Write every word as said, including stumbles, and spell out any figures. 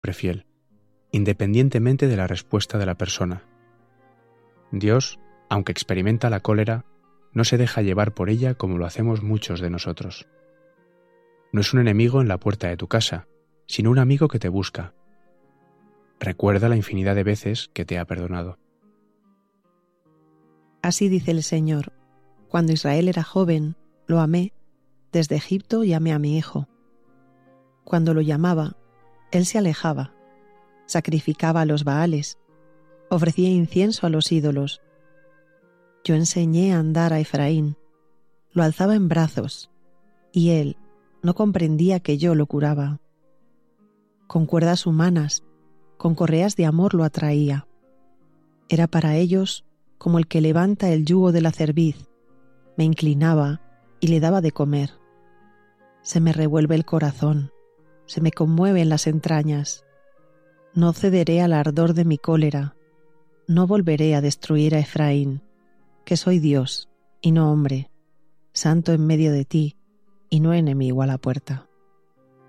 siempre fiel, independientemente de la respuesta de la persona. Dios, aunque experimenta la cólera, no se deja llevar por ella como lo hacemos muchos de nosotros. No es un enemigo en la puerta de tu casa, sino un amigo que te busca. Recuerda la infinidad de veces que te ha perdonado. Así dice el Señor: cuando Israel era joven, lo amé, desde Egipto llamé a mi hijo. Cuando lo llamaba, él se alejaba, sacrificaba a los Baales, ofrecía incienso a los ídolos. Yo enseñé a andar a Efraín, lo alzaba en brazos, y él no comprendía que yo lo curaba. Con cuerdas humanas, con correas de amor lo atraía. Era para ellos como el que levanta el yugo de la cerviz, me inclinaba y le daba de comer. Se me revuelve el corazón, se me conmueven las entrañas. No cederé al ardor de mi cólera, no volveré a destruir a Efraín, que soy Dios y no hombre, santo en medio de ti y no enemigo a la puerta.